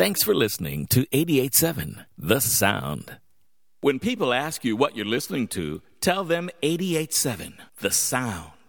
Thanks for listening to 88.7 The Sound. When people ask you what you're listening to, tell them 88.7 The Sound.